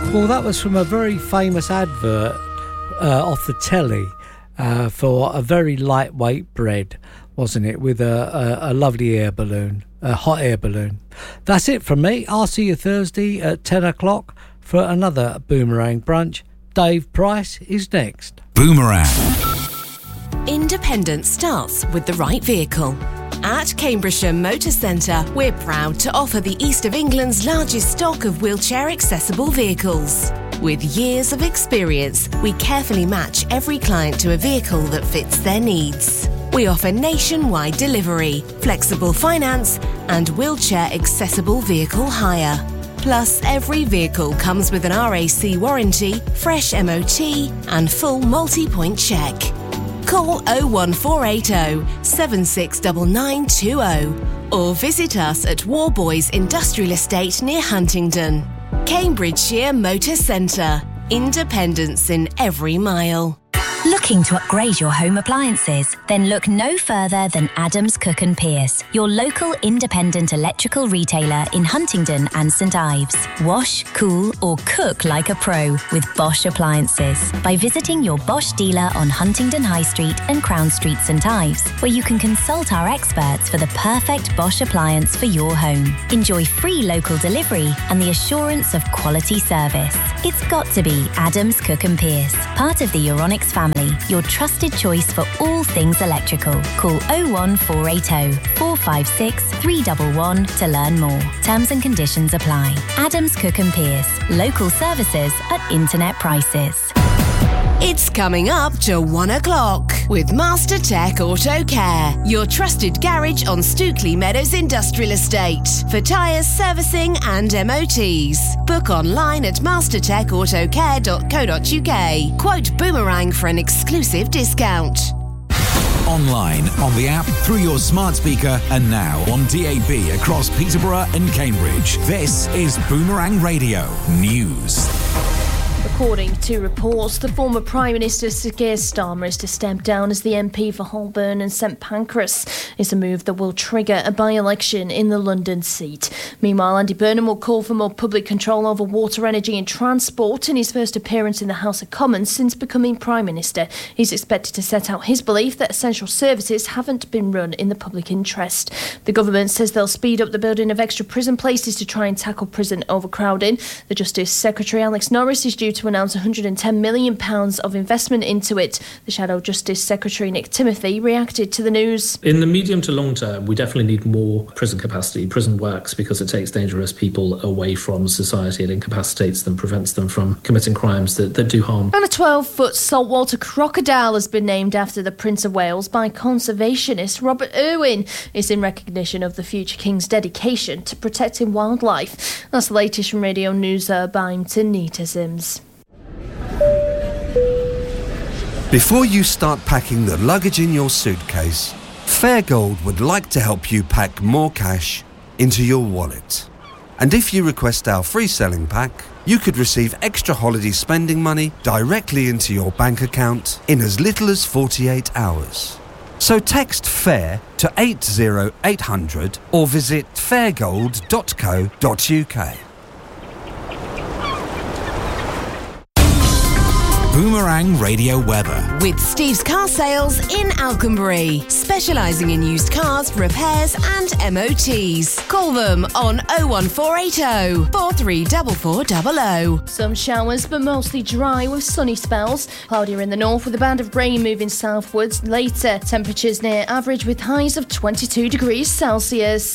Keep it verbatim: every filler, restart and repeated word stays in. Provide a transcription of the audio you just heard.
Well, that was from a very famous advert uh, off the telly uh, for a very lightweight bread, wasn't it, with a, a, a lovely air balloon, a hot air balloon. That's it from me. I'll see you Thursday at ten o'clock for another Boomerang brunch. Dave Price is next. Boomerang. Independence starts with the right vehicle. At Cambridgeshire Motor Centre, we're proud to offer the East of England's largest stock of wheelchair-accessible vehicles. With years of experience, we carefully match every client to a vehicle that fits their needs. We offer nationwide delivery, flexible finance, and wheelchair-accessible vehicle hire. Plus, every vehicle comes with an R A C warranty, fresh M O T, and full multi-point check. Call oh one four eight oh, seven six nine nine two oh or visit us at Warboys Industrial Estate near Huntingdon. Cambridgeshire Motor Centre. Independence in every mile. Looking to upgrade your home appliances? Then look no further than Adams Cook and Pierce, your local independent electrical retailer in Huntingdon and St Ives. Wash, cool or cook like a pro with Bosch appliances by visiting your Bosch dealer on Huntingdon High Street and Crown Street St Ives, where you can consult our experts for the perfect Bosch appliance for your home. Enjoy free local delivery and the assurance of quality service. It's got to be Adams Cook and Pierce, part of the Euronics family. Your trusted choice for all things electrical. Call oh one four eight oh, four five six, three one one to learn more. Terms and conditions apply. Adams Cook and Pierce. Local services at internet prices. It's coming up to one o'clock with Master Tech Auto Care, your trusted garage on Stookley Meadows Industrial Estate for tyres, servicing and M O Ts. Book online at master tech auto care dot co dot uk. Quote Boomerang for an exclusive discount. Online, on the app, through your smart speaker, and now on D A B across Peterborough and Cambridge. This is Boomerang Radio News. According to reports, the former Prime Minister Sir Keir Starmer is to step down as the M P for Holborn and St Pancras. It's a move that will trigger a by-election in the London seat. Meanwhile, Andy Burnham will call for more public control over water, energy and transport in his first appearance in the House of Commons since becoming Prime Minister. He's expected to set out his belief that essential services haven't been run in the public interest. The government says they'll speed up the building of extra prison places to try and tackle prison overcrowding. The Justice Secretary Alex Norris is due to announce one hundred ten million pounds of investment into it. The Shadow Justice Secretary Nick Timothy reacted to the news. In the medium to long term, we definitely need more prison capacity. Prison works because it takes dangerous people away from society. It incapacitates them, prevents them from committing crimes that, that do harm. And a twelve-foot saltwater crocodile has been named after the Prince of Wales by conservationist Robert Irwin. It's in recognition of the future King's dedication to protecting wildlife. That's the latest from Radio News. Uh, I'm Tanita Sims. Before you start packing the luggage in your suitcase, Fairgold would like to help you pack more cash into your wallet. And if you request our free selling pack, you could receive extra holiday spending money directly into your bank account in as little as forty-eight hours. So text FAIR to eight oh eight hundred or visit fairgold dot co dot uk. Boomerang Radio weather. With Steve's Car Sales in Alconbury, specialising in used cars, repairs and M O Ts. Call them on oh one four eight oh, four three four four zero zero. Some showers, but mostly dry with sunny spells. Cloudier in the north with a band of rain moving southwards later. Temperatures near average with highs of twenty-two degrees Celsius.